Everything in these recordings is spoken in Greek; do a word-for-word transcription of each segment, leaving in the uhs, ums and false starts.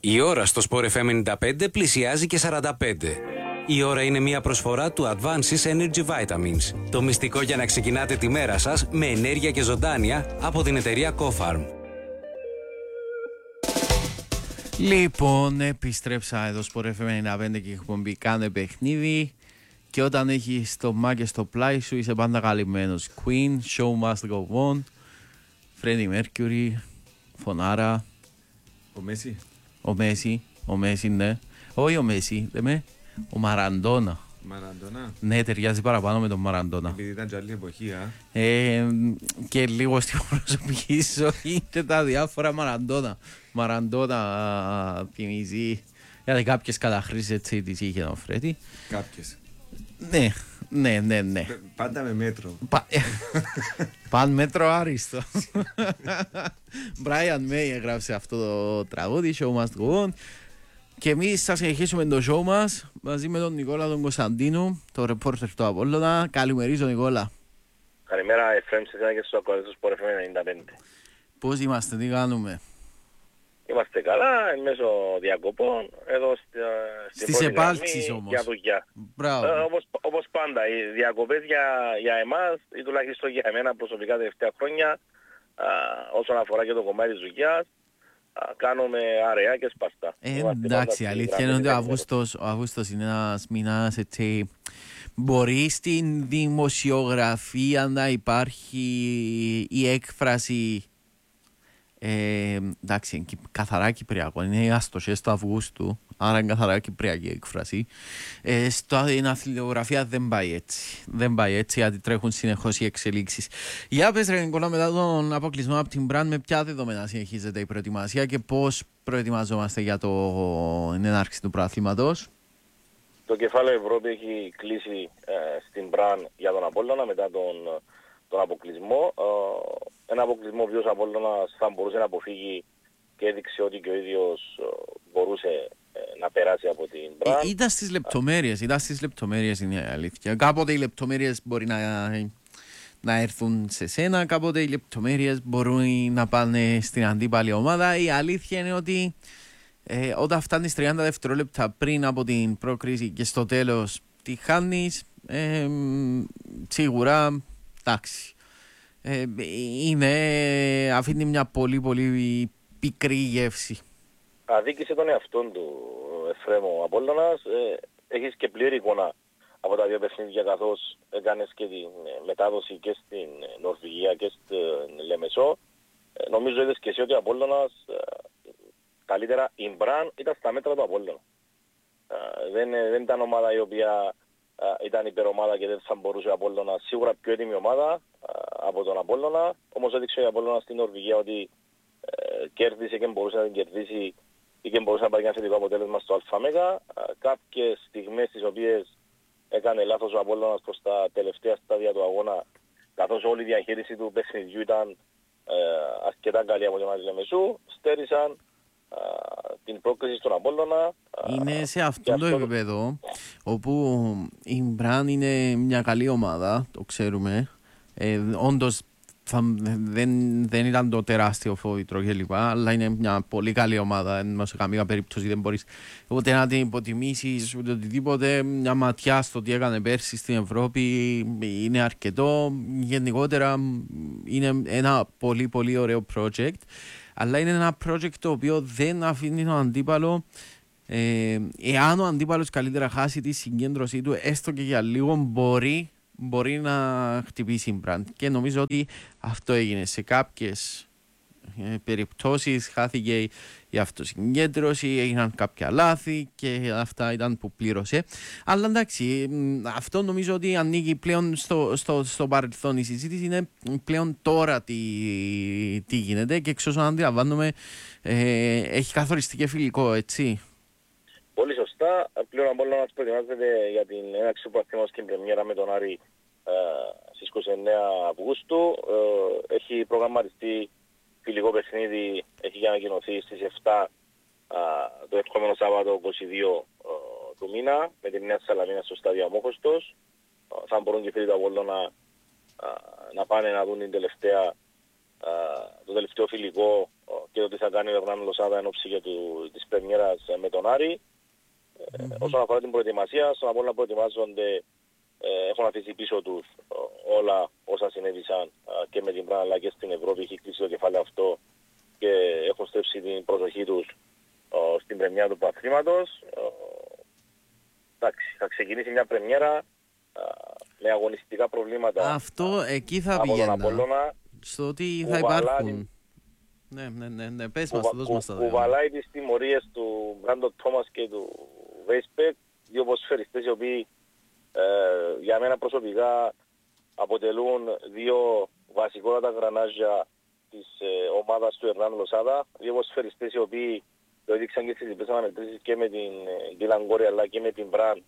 Η ώρα στο Sport εφ εμ ενενήντα πέντε πλησιάζει και σαράντα πέντε. Η ώρα είναι μια προσφορά του Advances Energy Vitamins. Το μυστικό για να ξεκινάτε τη μέρα σας με ενέργεια και ζωντάνια από την εταιρεία Cofarm. Λοιπόν, επιστρέψα εδώ στο Sport εφ εμ ενενήντα πέντε και έχουμε μπει κάνε παιχνίδι. Και όταν έχεις το μάκι στο πλάι σου είσαι πάντα καλυμμένος. Queen, Show Must Go On, Freddie Mercury, Φωνάρα. Ο Μέση. Ο Μέση, ο Μέση, ναι. Όχι ο Μέση, λέμε. Ο Μαραντόνα. Μαραντόνα. Ναι, ταιριάζει παραπάνω με τον Μαραντόνα. Επειδή ήταν και άλλη εποχή, α. Ε, και λίγο στην προσωπική ζωή και τα διάφορα Μαραντόνα. Μαραντόνα θυμίζει. Γιατί κάποιες καταχρήσεις έτσι τις είχε ο Φρέτι. Κάποιες. Ναι, ναι, ναι, ναι. Πάντα με μέτρο. Πα... Παν μέτρο άριστο. Brian May έγραψε αυτό το τραγούδι, Show Must Go On. Και εμείς θα συνεχίσουμε το show μας μαζί με τον Νικόλα τον Κωνσταντίνου, το ρεπόρτερ του Απόλλωνα. Καλημερίζω Νικόλα. Καλημέρα Εφραίμ σε εσένα και στους ακολουθούς του Sport εφ εμ ενενήντα πέντε. Πώς είμαστε, τι κάνουμε? Είμαστε καλά, εν μέσω διακοπών, εδώ στη, στην Στις επάλξεις όμως. Για δουλειά. Μπράβο. Ε, όπως, όπως πάντα, οι διακοπές για, για εμάς ή τουλάχιστον για εμένα προσωπικά τα τελευταία χρόνια, α, όσον αφορά και το κομμάτι της δουλειάς, α, κάνουμε αραιά και σπαστά. Ε, εντάξει, αλήθεια είναι ότι ο Αύγουστος, ο Αύγουστος είναι ένας μήνας έτσι. Μπορεί στην δημοσιογραφία να υπάρχει η έκφραση. Ε, εντάξει, καθαρά κυπριακό, είναι οι αστοχές του Αυγούστου, άρα είναι καθαρά κυπριακή έκφραση. Ε, στην αθλητογραφία δεν πάει έτσι. Δεν πάει έτσι, γιατί τρέχουν συνεχώς οι εξελίξεις. Για πες ρε Νικόλα, μετά τον αποκλεισμό από την Μπραν, με ποια δεδομένα συνεχίζεται η προετοιμασία και πώς προετοιμαζόμαστε για το ενάρξη του προαθλήματος? Το κεφάλαιο Ευρώπη έχει κλείσει ε, στην Μπραν για τον Απόλλωνα μετά τον τον αποκλεισμό. Uh, ένα αποκλεισμό ο οποίος ο Απόλλωνας θα μπορούσε να αποφύγει και έδειξε ότι και ο ίδιος uh, μπορούσε uh, να περάσει από την Μπραν. Ε, ήταν στις λεπτομέρειες, ήταν στις λεπτομέρειες είναι η αλήθεια. Κάποτε οι λεπτομέρειες μπορεί να, να έρθουν σε σένα, κάποτε οι λεπτομέρειες μπορούν να πάνε στην αντίπαλη ομάδα. Η αλήθεια είναι ότι ε, όταν φτάνεις τριάντα δευτερόλεπτα πριν από την πρόκριση και στο τέλος τη χάνεις, ε, σίγουρα εντάξει, ε, είναι, αφήνει μια πολύ πολύ πικρή γεύση. Αδίκησε τον εαυτόν του Εφραίμ ο Απόλλωνας. Ε, έχεις και πλήρη εικόνα από τα δύο παιχνίδια καθώς έκανες και την μετάδοση και στην Νορβηγία και στην Λεμεσό. Ε, νομίζω είδες και εσύ ότι ο Απόλλωνας ε, καλύτερα η Μπραν ήταν στα μέτρα του Απόλλωνα. Ε, δεν, δεν ήταν ομάδα η οποία Uh, ήταν υπερομάδα και δεν θα μπορούσε ο Απόλλωνας, σίγουρα πιο έτοιμη ομάδα uh, από τον Απόλλωνα, όμως έδειξε ο Απόλλωνας στην Νορβηγία ότι uh, κέρδισε και μπορούσε να την κερδίσει ή και μπορούσε να πάρει ένα θετικό αποτέλεσμα στο ΑΜΕΓΑ. Uh, κάποιες στιγμές τις οποίες έκανε λάθος ο Απόλλωνας προς τα τελευταία στάδια του αγώνα, καθώς όλη η διαχείριση του παιχνιδιού ήταν uh, αρκετά καλή από τον Λεμεσού, στέρισαν Uh, την πρόκριση στον Απόλλωνα. Είναι σε αυτό το επίπεδο όπου η Μπραν είναι μια καλή ομάδα, το ξέρουμε. Ε, όντως θα, δεν, δεν ήταν το τεράστιο φόβητρο κλπ. Αλλά είναι μια πολύ καλή ομάδα. Ενώ σε καμία περίπτωση δεν μπορείς ούτε να την υποτιμήσεις ούτε οτιδήποτε. Μια ματιά στο τι έκανε πέρσι στην Ευρώπη είναι αρκετό. Γενικότερα είναι ένα πολύ πολύ ωραίο project. Αλλά είναι ένα project το οποίο δεν αφήνει τον αντίπαλο. Ε, εάν ο αντίπαλος καλύτερα χάσει τη συγκέντρωσή του, έστω και για λίγο, μπορεί, μπορεί να χτυπήσει η Μπραντ. Και νομίζω ότι αυτό έγινε σε κάποιες ε, περιπτώσεις. Χάθηκε η αυτοσυγκέντρωση, έγιναν κάποια λάθη και αυτά ήταν που πλήρωσε. Αλλά εντάξει, αυτό νομίζω ότι ανοίγει πλέον στο, στο, στο παρελθόν. Η συζήτηση είναι πλέον τώρα τι, τι γίνεται και εξ όσων αντιλαμβάνομαι ε, έχει καθοριστεί και φιλικό, έτσι. Πολύ σωστά. Πλέον ο Απόλλωνας προετοιμάζεται για την έναρξη του προαθλήματος και πρεμιέρα με τον Άρη ε, στις είκοσι εννέα Αυγούστου. Ε, έχει προγραμματιστεί φιλικό παιχνίδι, έχει ανακοινωθεί στις επτά α, το ερχόμενο Σάββατο είκοσι δύο α, του μήνα με την Νέα Σαλαμίνα στο στάδιο Αμόχωστος. Θα μπορούν και οι φίλοι του Απόλλωνα να πάνε να δουν την τελευταία, α, το τελευταίο φιλικό α, και το τι θα κάνει ο Ερνάν Λοσάδα εν ώψη για του, της πρεμιέρας με τον Άρη. Mm-hmm. Όσον αφορά την προετοιμασία, στον Απόλλωνα προετοιμάζονται, ε, έχουν αφήσει πίσω τους όλα όσα συνέβησαν και με την Μπραν αλλά και στην Ευρώπη. Έχει κλείσει το κεφάλαιο αυτό και έχουν στρέψει την προσοχή τους ε, στην πρεμιέρα του παθλήματος. Ε, εντάξει, θα ξεκινήσει μια πρεμιέρα ε, με αγωνιστικά προβλήματα. Αυτό εκεί θα πηγαίνα. Στο ότι θα υπάρχουν. Ναι, ναι, ναι, ναι. Πες μας, δώσ' μας τα δέκα. Κουβαλάει τις τιμωρίες του Μπράντον Τόμας και του Βέισπεκ, δύο ποδοσφαιριστές οι οποίοι ε, για μένα προσωπικά αποτελούν δύο βασικότατα γρανάζια της ε, ομάδας του Ερνάν Λοσάδα, δύο ποδοσφαιριστές οι οποίοι το έδειξαν και στις διπλές αναμετρήσεις και με την Γκυλαγκόρη αλλά και με την Μπραν.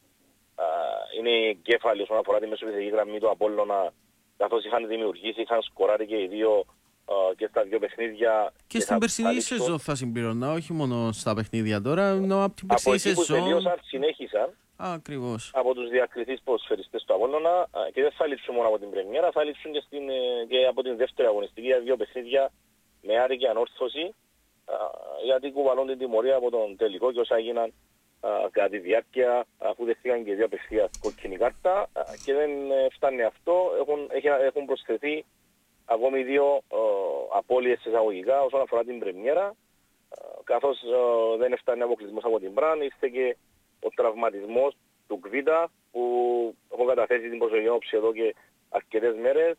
Είναι οι εγκέφαλοι όσον αφορά τη μεσοπιθετική γραμμή του Απόλλωνα, καθώς είχαν δημιουργήσει, είχαν σκοράρει και οι δύο uh, και στα δύο παιχνίδια. Και, και στην περσινή σεζόν θα συμπληρώνα, όχι μόνο στα παιχνίδια τώρα, ενώ από την περσινή σεζόν. Από εκεί που τελείωσαν, συνέχισαν. Α, ακριβώς. Από τους διακριθείς ποδοσφαιριστές του Απόλλωνα και δεν θα λείψουν μόνο από την πρεμιέρα, θα λείψουν και, στην, και από την δεύτερη αγωνιστική για δύο παιχνίδια με Άρη και Ανόρθωση, γιατί κουβαλούν την τιμωρία από τον τελικό και όσα έγιναν κατά τη διάρκεια, αφού δεχτήκαν και δύο απευθείας κόκκινη κάρτα, και δεν φτάνει αυτό, έχουν, έχουν προσθεθεί ακόμη δύο απώλειες εισαγωγικά όσον αφορά την πρεμιέρα, καθώς δεν φτάνει αποκλεισμός από την Μπραν, ήρθε και ο τραυματισμός του Κβίτα που έχω καταθέσει την προσοχή όψη εδώ και αρκετές μέρες.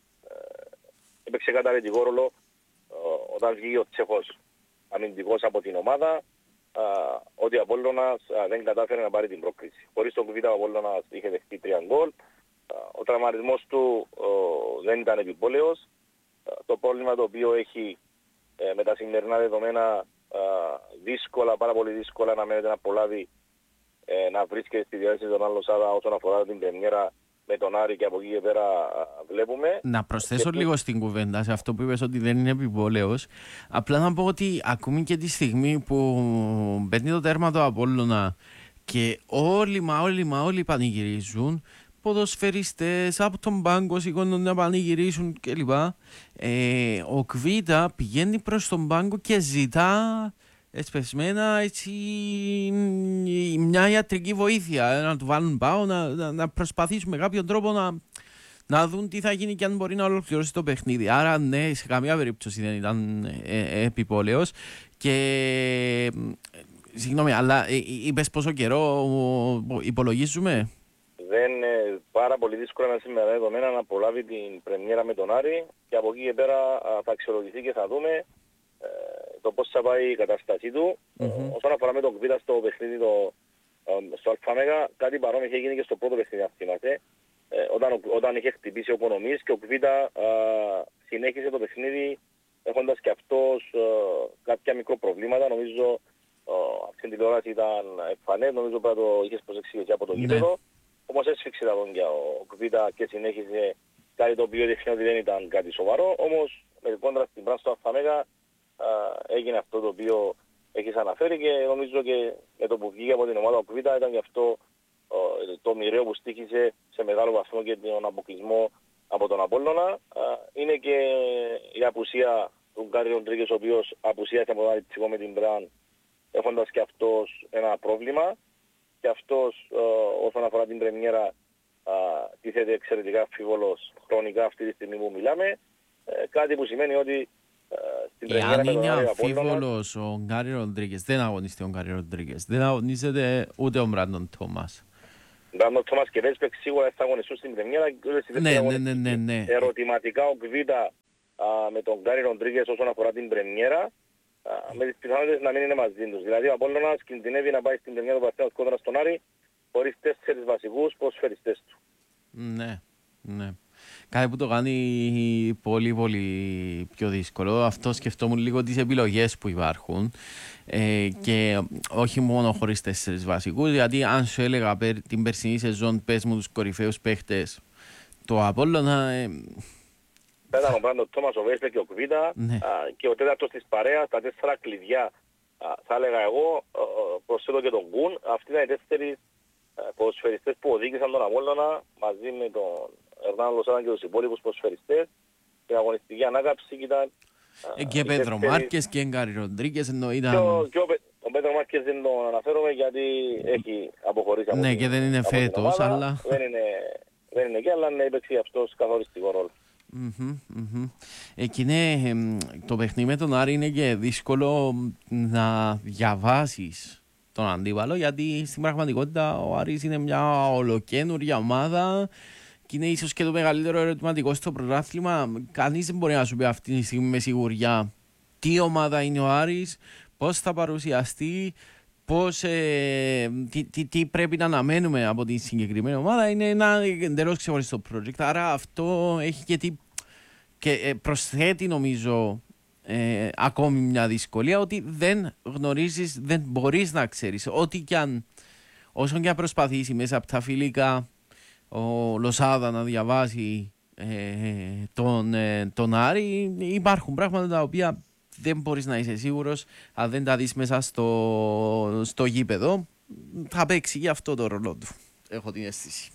Έπαιξε καταλυτικό ρόλο όταν βγήκε ο Τσέχος αμυντικός από την ομάδα, ότι ο Απόλλωνας δεν κατάφερε να πάρει την πρόκριση. Χωρίς τον Κβίτα ο Απόλλωνας είχε δεχτεί τρία γκολ. Ο τραυματισμός του δεν ήταν επιπόλαιος. Το πρόβλημα το οποίο έχει με τα σημερινά δεδομένα δύσκολα, πάρα πολύ δύσκολα να μένετε να απολάβει να βρίσκεται στη διάθεση των άλλων Σάδα όσον αφορά την πρεμιέρα με τον Άρη και από εκεί και πέρα βλέπουμε. Να προσθέσω και λίγο στην κουβέντα σε αυτό που είπες ότι δεν είναι επιβόλαιος. Απλά να πω ότι ακόμη και τη στιγμή που μπαίνει το τέρμα του Απόλλωνα και όλοι μα όλοι μα όλοι πανηγυρίζουν, ποδοσφαιριστές από τον πάγκο σηκώνουν να πανηγυρίσουν κλπ. Ε, ο Κβίτα πηγαίνει προς τον πάγκο και ζητά εσπεσμένα έτσι μια ιατρική βοήθεια, να του βάλουν πάω, να, να, να προσπαθήσουμε κάποιον τρόπο να, να δουν τι θα γίνει και αν μπορεί να ολοκληρώσει το παιχνίδι. Άρα ναι, σε καμία περίπτωση δεν ήταν ε, ε, επιπόλαιος και συγγνώμη, αλλά ε, είπες πόσο καιρό υπολογίζουμε? Δεν είναι πάρα πολύ δύσκολο να σήμερα δεδομένα να προλάβει την πρεμιέρα με τον Άρη και από εκεί και πέρα θα αξιολογηθεί και θα δούμε το πώς θα πάει η κατάστασή του. Mm-hmm. Όσον αφορά με τον Κβίτα στο παιχνίδι το, στο ΑΜΕΓΑ, κάτι παρόμοιο είχε γίνει και στο πρώτο παιχνίδι, αν θυμάστε, ε, όταν, όταν είχε χτυπήσει ο Κονομής και ο Κβίτα α, συνέχισε το παιχνίδι έχοντας και αυτός α, κάποια μικρό προβλήματα. Νομίζω α, αυτή την τηλεόραση ήταν εμφανές, νομίζω πρέπει να το είχες προσέξει και από το γήπεδο. Mm-hmm. Όμως έσφιξε τα δόντια ο Κβίτα και συνέχισε κάτι το οποίο δείχνει ότι δεν ήταν κάτι σοβαρό. Όμως με κόντρα στην Μπραν στο ΑΜΕΓΑ έγινε αυτό το οποίο έχεις αναφέρει και νομίζω και με το που βγήκε από την ομάδα ο Κβίτα ήταν γι' αυτό το μοιραίο που στοίχησε σε μεγάλο βαθμό και τον αποκλεισμό από τον Απόλλωνα. Είναι και η απουσία του Γκάρι Ροντρίγκες, ο οποίος απουσίασε από τον Αττικό με την Μπραν έχοντας και αυτός ένα πρόβλημα και αυτός όσον αφορά την πρεμιέρα τίθεται εξαιρετικά αμφίβολος χρονικά αυτή τη στιγμή που μιλάμε, κάτι που σημαίνει ότι εάν είναι αμφίβολος ο Γκάρι Ροντρίγκες, δεν αγωνίζεται ο Γκάρι Ροντρίγκες, δεν αγωνίζεται ούτε ο Μπράντον Τόμας. Ο Μπράντον Τόμας και Βέσπεκ σίγουρα θα αγωνιστούν στην πρεμιέρα. Ναι, ναι, ναι, ναι, ναι. Ερωτηματικά ο Κβίτα με τον Γκάρι Ροντρίγκες όσον αφορά την πρεμιέρα, με τις πιθανότητες να μην είναι μαζί τους. Δηλαδή ο Απόλλωνας κινδυνεύει να πάει στην πρεμιέρα του Παθέως κόντρα στον Άρη χωρίς τέσσερις βασικούς ποδοσφαιριστές του. Ναι, ναι. Κάτι που το κάνει πολύ πολύ πιο δύσκολο. Αυτό σκεφτόμουν λίγο τις επιλογές που υπάρχουν ε, και όχι μόνο χωρίς τέσσερις βασικούς, γιατί αν σου έλεγα την περσινή σεζόν πες μου τους κορυφαίους παίχτες το Απόλλωνα... Ε, Πέταν ο Μπράντον Τόμας, ο Βέσπεκ και ο Κβίτα, ναι. Και ο τέταρτος της παρέας, τα τέσσερα κλειδιά θα έλεγα εγώ, προσθέτω και τον Γκουν. Αυτοί ήταν οι τέσσερις ποδοσφαιριστές που οδήγησαν τον Απόλλωνα μαζί με τον Ερνάν Λοσάδα και τους υπόλοιπους ποδοσφαιριστές. Την αγωνιστική ανάκαψη ήταν Ε, και Πέτρο Μάρκες και Γκάρι Ροντρίγκες ενώ ήταν... Και ο, και ο, ο Πέτρο Μάρκες δεν τον αναφέρομαι γιατί έχει αποχωρήσει από ναι, την, και δεν είναι φέτος, ομάδα, αλλά... Δεν είναι, δεν είναι και, αλλά είναι παίξει αυτός καθοριστικό ρόλο. Mm-hmm, mm-hmm. Εκεί είναι, το παιχνίδι με τον Άρη είναι και δύσκολο να διαβάσεις τον αντίπαλο γιατί στην πραγματικότητα ο Άρης είναι μια ολοκαίνουρια ομάδα και είναι ίσως και το μεγαλύτερο ερωτηματικό στο πρωτάθλημα. Κανείς δεν μπορεί να σου πει αυτή τη στιγμή με σιγουριά τι ομάδα είναι ο Άρης, πώς θα παρουσιαστεί, πώς, ε, τι, τι, τι πρέπει να αναμένουμε από τη συγκεκριμένη ομάδα. Είναι ένα εντελώς ξεχωριστό project. Άρα αυτό έχει και, τι, και προσθέτει νομίζω ε, ακόμη μια δυσκολία ότι δεν γνωρίζεις, δεν μπορείς να ξέρεις. Ό,τι και αν, όσον και αν προσπαθήσει μέσα από τα φιλικά ο Λοσάδα να διαβάσει ε, τον, ε, τον Άρη, υπάρχουν πράγματα τα οποία δεν μπορείς να είσαι σίγουρος αν δεν τα δεις μέσα στο, στο γήπεδο. Θα παίξει και αυτό το ρόλο του. Έχω την αίσθηση.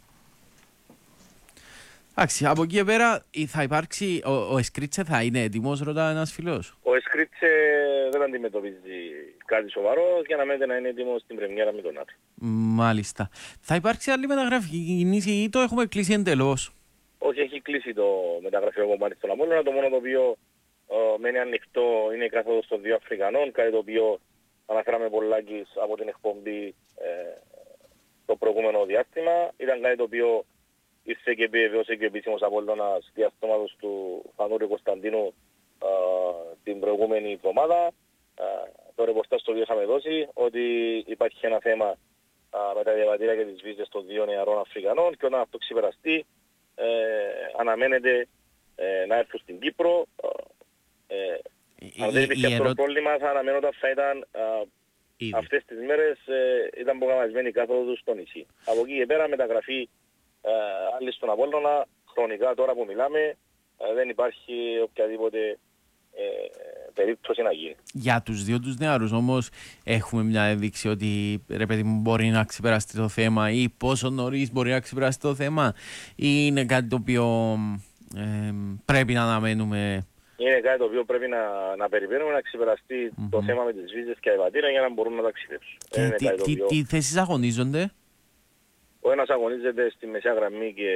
Εντάξει, από εκεί και πέρα θα υπάρξει, ο, ο Εσκρίτσε θα είναι έτοιμος, ρωτά ένας φίλος. Ο Εσκρίτσε δεν αντιμετωπίζει κάτι σοβαρό για να μένει να είναι έτοιμος στην πρεμιέρα με τον Άρη. Μάλιστα. Θα υπάρξει άλλη μεταγραφική κίνηση ή το έχουμε κλείσει εντελώς? Όχι, έχει κλείσει το μεταγραφικό κομμάτι στον Απόλλωνα. Το μόνο το οποίο Uh, μένει ανοιχτό είναι η καθόδος των δύο Αφρικανών, κάτι το οποίο αναφέραμε πολλάκις από την εκπομπή ε, το προηγούμενο διάστημα. Ήταν κάτι το οποίο ήρθε και επιβεβαιώσε και ο επίσημος Απόλλωνας διαστόματος του Φανούρη Κωνσταντίνου uh, την προηγούμενη εβδομάδα. Uh, το ρεπορτάζ το οποίο είχαμε δώσει ότι υπάρχει ένα θέμα uh, με τα διαβατήρια και τις βίζες των δύο νεαρών Αφρικανών και όταν αυτό ξεπεραστεί ε, αναμένεται ε, να έρθουν στην Κύπρο. Uh, Ε, αν δεν υπήρχε αυτό το πρόβλημα θα αναμένω ότι θα ήταν α, αυτές τις μέρες ε, ήταν προγραμματισμένη η κάθοδο του στο νησί. Από εκεί και πέρα μεταγραφή ε, άλλη στον Απόλλωνα χρονικά τώρα που μιλάμε ε, δεν υπάρχει οποιαδήποτε ε, περίπτωση να γίνει. Για τους δύο τους νεαρούς όμως έχουμε μια ένδειξη ότι ρε παιδί μου μπορεί να ξεπεράσει το θέμα ή πόσο νωρίς μπορεί να ξεπεράσει το θέμα ή είναι κάτι το οποίο ε, πρέπει να αναμένουμε? Είναι κάτι το οποίο πρέπει να, να περιμένουμε να ξεπεραστεί mm-hmm. το θέμα με τις βίζες και τα για να μπορούν να ταξιδέψουν. Και τι, τι, οποίο... τι θέσεις αγωνίζονται? Ο ένας αγωνίζεται στη μεσαία γραμμή και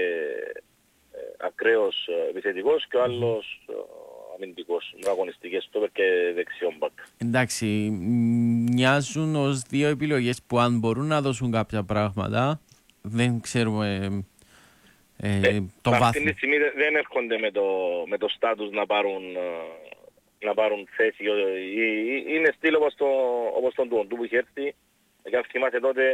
ε, ακραίος επιθετικός και ο άλλος ε, αμυντικός, με αγωνιστικές στόπερ και δεξιόν μπακ. Εντάξει, μοιάζουν ως δύο επιλογές που αν μπορούν να δώσουν κάποια πράγματα, δεν ξέρουμε... Ε, ε, το αυτή τη στιγμή δεν έρχονται με το, με το στάτους να πάρουν, να πάρουν θέση. Είναι στυλ όπως, το, όπως τον Τουοντού που είχε έρθει. Και αν θυμάστε τότε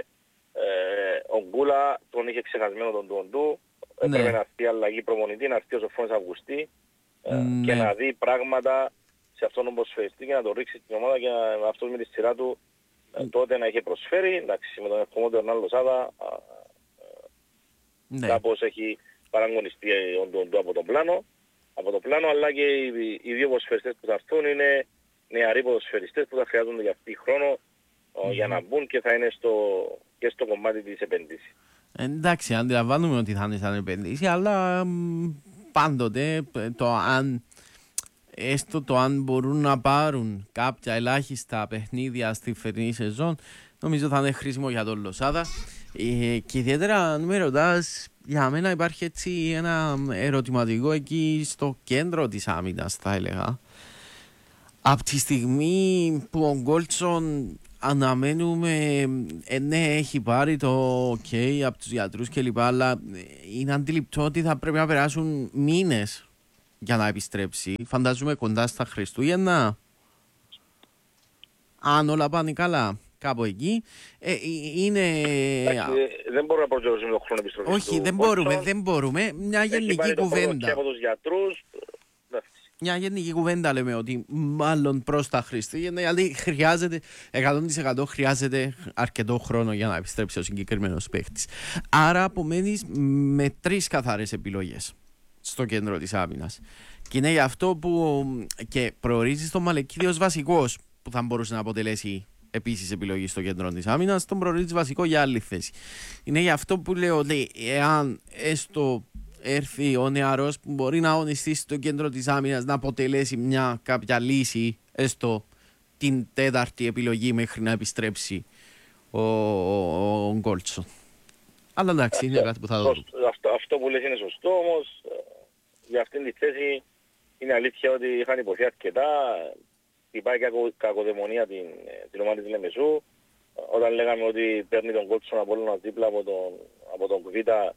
ε, ο Γκούλα τον είχε ξεχασμένο τον Τουοντού. Ναι. Έπρεπε να έρθει αλλαγή προπονητή, να έρθει ο Σοφρόνης Αυγουστή ε, ναι. και να δει πράγματα σε αυτόν τον ποδοσφαιριστή και να το ρίξει στην ομάδα και να, αυτός με τη σειρά του ε, τότε να είχε προσφέρει. Εντάξει, με τον ερχομό του Ερνάν Λοσάδα ναι. κάπως έχει παραγωνιστεί από τον πλάνο, από το πλάνο, αλλά και οι, οι δύο ποδοσφαιριστές που θα έρθουν είναι νεαροί ποδοσφαιριστές που θα χρειάζονται για αυτή χρόνο mm. για να μπουν και θα είναι στο, και στο κομμάτι της επένδυσης. Εντάξει, αντιλαμβάνουμε ότι θα είναι σαν επένδυση, αλλά πάντοτε το αν, έστω το αν μπορούν να πάρουν κάποια ελάχιστα παιχνίδια στη φετινή σεζόν, νομίζω θα είναι χρήσιμο για τον Λοσάδα. Ε, και ιδιαίτερα αν με ρωτάς, για μένα υπάρχει έτσι ένα ερωτηματικό εκεί στο κέντρο της άμυνας, θα έλεγα. Από τη στιγμή που ο Γκόλτσον αναμένουμε, ε, ναι, έχει πάρει το ok από τους γιατρούς κλπ, αλλά είναι αντιληπτό ότι θα πρέπει να περάσουν μήνες για να επιστρέψει. Φαντάζομαι κοντά στα Χριστούγεννα, αν όλα πάνε καλά. Κάπου εκεί ε, είναι... Εντάξει, δεν μπορούμε να προχωρήσουμε το χρόνο επιστροφής. Όχι, δεν μπορούμε, δεν μπορούμε. Μια γενική κουβέντα. Από τους γιατρούς. Μια γενική κουβέντα λέμε ότι μάλλον προς τα Χριστούγεννα, γιατί χρειάζεται, εκατό τοις εκατό χρειάζεται αρκετό χρόνο για να επιστρέψει ο συγκεκριμένος παίχτης. Άρα απομένεις με τρεις καθαρές επιλογές στο κέντρο της άμυνας. Και είναι γι' αυτό που και προορίζεις τον Μαλεκίδη ως βασικός, που θα μπορούσε να αποτελέσει επίσης επιλογή στο κέντρο της άμυνας, τον προορίζει βασικό για άλλη θέση. Είναι γι' αυτό που λέω ότι εάν έστω έρθει ο νεαρός που μπορεί να αγωνιστεί στο κέντρο της άμυνας να αποτελέσει μια κάποια λύση, έστω την τέταρτη επιλογή μέχρι να επιστρέψει ο, ο, ο Γκόλτσον. Αλλά εντάξει, είναι κάτι που θα δω. Αυτό, αυτό που λες είναι σωστό, όμως για αυτήν τη θέση είναι αλήθεια ότι είχαν υποθεί αρκετά. Υπάρχει κακοδαιμονία την, την ομάδα της Λεμεσού. Όταν λέγαμε ότι παίρνει τον Γκόλτσον από όλων δίπλα από τον, από τον Κουβίτα.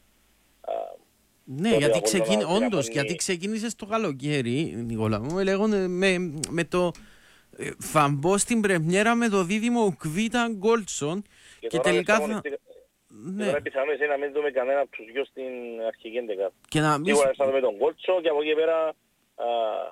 Ναι, γιατί, ξεκίνη, όντως, γιατί ξεκίνησε το καλοκαίρι, Νικόλα μου, λέγονται με, με το... Θα μπω στην πρεμιέρα με το δίδυμο Κουβίτα Γκόλτσον και, και τελικά θα... Ναι. Τώρα πιθανό είναι να μην δούμε κανένα από τους δυο στην αρχική έντεκα. Και να μην... Σίγουρα θα δούμε τον Γκόλτσο και από εκεί πέρα α,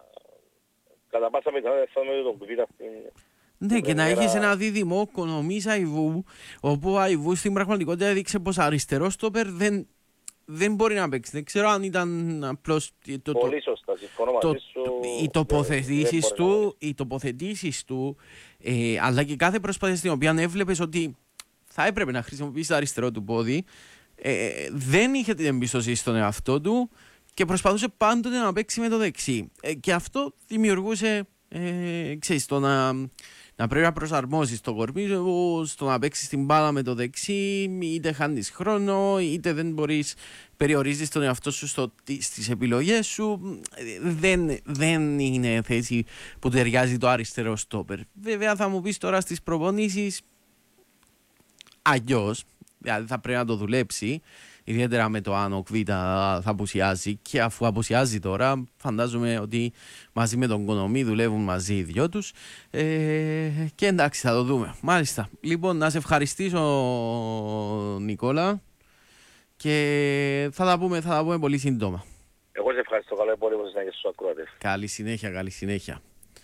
κατά πάσα πιθανότητα θα δούμε τον Κουβίτα στην... Ναι, και να έχεις ένα δίδυμο Κονομής Αϊβού, όπου ο Αϊβού στην πραγματικότητα έδειξε πως αριστερό στόπερ δεν, δεν μπορεί να παίξει. Δεν ξέρω αν ήταν απλώς... Το, Πολύ σωστά, συμφωνώ μαζί σου. Οι τοποθετήσεις του, οι τοποθετήσεις του ε, αλλά και κάθε προσπάθεια στην οποία έβλεπες ότι θα έπρεπε να χρησιμοποιήσει το αριστερό του πόδι, ε, δεν είχε την εμπιστοσύνη στον εαυτό του και προσπαθούσε πάντοτε να παίξει με το δεξί. Ε, και αυτό δημιουργούσε, ε, ξέρεις, το να, να πρέπει να προσαρμόσεις το κορμί σου, στο να παίξεις την μπάλα με το δεξί, είτε χάνεις χρόνο, είτε δεν μπορείς, περιορίζεις τον εαυτό σου στο, στις επιλογές σου. Δεν, δεν είναι θέση που ταιριάζει το αριστερό στόπερ. Βέβαια θα μου πεις τώρα στις προπονήσεις, αλλιώς, δηλαδή θα πρέπει να το δουλέψει, ιδιαίτερα με το αν ο Κβίτα θα απουσιάζει, και αφού απουσιάζει τώρα, φαντάζομαι ότι μαζί με τον Κονομή δουλεύουν μαζί οι δυο τους, ε, και εντάξει, θα το δούμε. Μάλιστα. Λοιπόν, να σε ευχαριστήσω, Νικόλα, και θα τα πούμε, θα τα πούμε πολύ σύντομα. Εγώ σε ευχαριστώ, καλό υπόλοιπο σας και στους ακροατές. Καλή συνέχεια, καλή συνέχεια.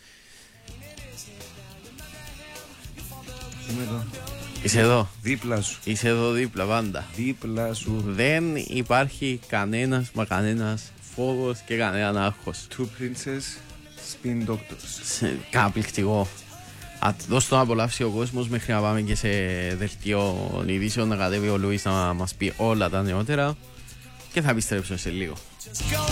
Είμαι εδώ. Είσαι εδώ. Δίπλα σου. Είσαι εδώ δίπλα πάντα. Δίπλα σου. Δεν υπάρχει κανένας μα κανένας φόβος και κανέναν άγχος. Two Princess Spin Doctors. Καταπληκτικό. Δώσ' το να απολαύσει ο κόσμος μέχρι να πάμε και σε δελτίο ειδήσεων, να κατέβει ο Λουίς να μας πει όλα τα νεότερα και θα επιστρέψω σε λίγο.